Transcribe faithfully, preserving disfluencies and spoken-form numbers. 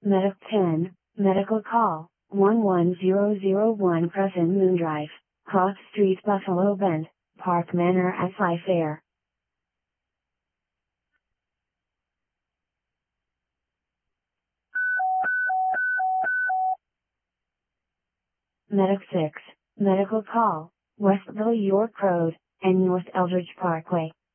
Medic ten, medical call, one one zero zero one Crescent Moon Drive, Hawth Street, Buffalo Bend, Park Manor at Fife Air. Medic six, medical call, Westville York Road, and North Eldridge Parkway,